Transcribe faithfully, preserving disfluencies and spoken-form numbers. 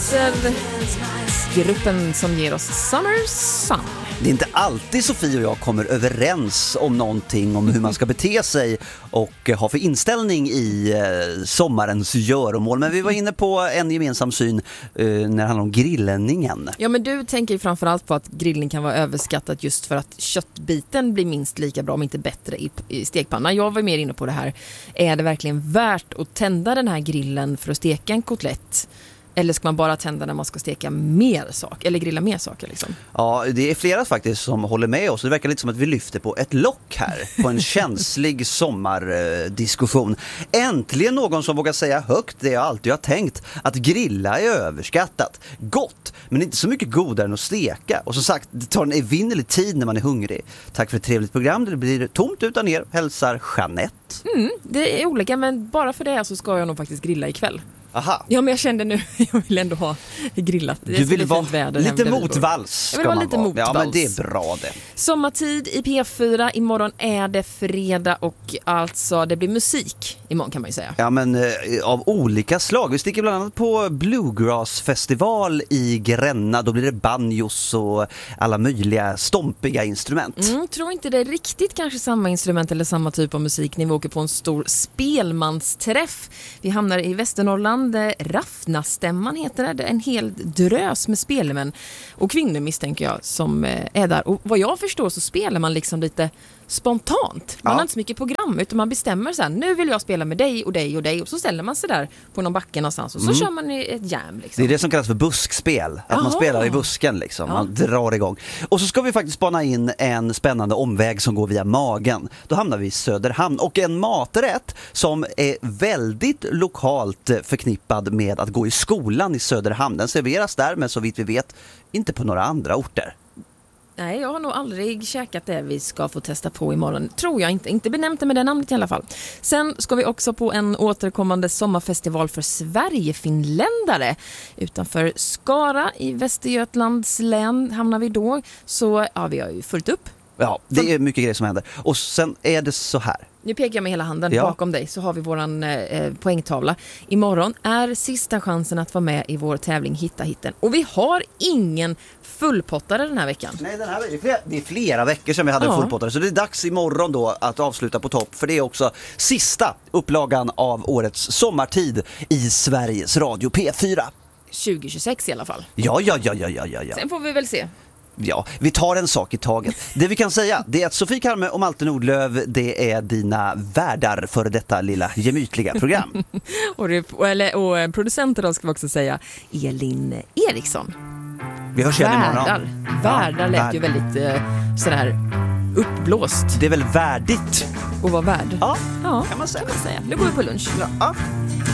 Weezer, gruppen som ger oss Summer Sun. Det är inte alltid Sofie och jag kommer överens om någonting om hur man ska bete sig och ha för inställning i eh, sommarens göromål. Men vi var inne på en gemensam syn eh, när det handlar om grillningen. Ja, men du tänker ju framförallt på att grillning kan vara överskattat just för att köttbiten blir minst lika bra, om inte bättre, i, i stekpanna. Jag var mer inne på det här. Är det verkligen värt att tända den här grillen för att steka en kotlett? Eller ska man bara tända när man ska steka mer sak eller grilla mer saker liksom? Ja, det är flera faktiskt som håller med oss. Det verkar lite som att vi lyfter på ett lock här på en känslig sommardiskussion. Äntligen någon som vågar säga högt det jag alltid har tänkt, att grilla är överskattat. Gott, men inte så mycket godare än att steka. Och som sagt, det tar en evinnerlig tid när man är hungrig. Tack för ett trevligt program. Det blir tomt utan er. Hälsar Jeanette. Mm, det är olika, men bara för det så ska jag nog faktiskt grilla ikväll. Aha. Ja, men jag kände nu, jag vill ändå ha grillat. Det du vill vara väder lite motvalls. Jag vill vara lite motvalls. Ja, men det är bra det. Sommartid i P fyra. Imorgon är det fredag och alltså det blir musik imorgon kan man ju säga. Ja, men eh, av olika slag. Vi sticker bland annat på Bluegrass-festival i Gränna. Då blir det banjos och alla möjliga stompiga instrument. Mm, tror inte det är riktigt kanske samma instrument eller samma typ av musik när vi åker på en stor spelmansträff. Vi hamnar i Västernorrland. Raffnastämman heter det. Det är en hel drös med spelmän och kvinnor misstänker jag som är där. Och vad jag förstår så spelar man liksom lite spontant. Man ja. har inte så mycket program utan man bestämmer så här, nu vill jag spela med dig och dig och dig och så ställer man sig där på någon backe någonstans och så mm. kör man ett jam liksom. Det är det som kallas för buskspel. Att Aha. man spelar i busken liksom. Ja. Man drar igång. Och så ska vi faktiskt spana in en spännande omväg som går via magen. Då hamnar vi i Söderhamn och en maträtt som är väldigt lokalt förknippad med att gå i skolan i Söderhamn. Den serveras där, men så vitt vi vet inte på några andra orter. Nej, jag har nog aldrig käkat det vi ska få testa på imorgon. Tror jag inte. Inte benämnt det med det namnet i alla fall. Sen ska vi också på en återkommande sommarfestival för Sverigefinländare. Utanför Skara i Västergötlands län hamnar vi då. Så ja, vi har ju fullt upp. Ja, det är mycket grejer som händer. Och sen är det så här. Nu pekar jag med hela handen. Ja. Bakom dig så har vi våran eh, poängtavla. Imorgon är sista chansen att vara med i vår tävling Hitta hitten. Och vi har ingen fullpottare den här veckan. Nej, den här, det, är flera, det är flera veckor sedan vi hade ja. en fullpottare. Så det är dags imorgon då att avsluta på topp. För det är också sista upplagan av årets sommartid i Sveriges Radio P fyra. tjugo tjugosex i alla fall. Ja, ja, ja, ja, ja, ja. Sen får vi väl se. Ja, vi tar en sak i taget. Det vi kan säga, det är att Sofie Karme och Malte Nordlöv, det är dina värdar för detta lilla gemytliga program. och, det, och, eller, och producenter då ska vi också säga Elin Eriksson. Vi hörs igen imorgon. Värdar, värdar lät värd. ju väldigt eh, sådär uppblåst. Det är väl värdigt att vara värd? Ja, ja kan man säga. Kan man säga. Nu går vi på lunch. Ja.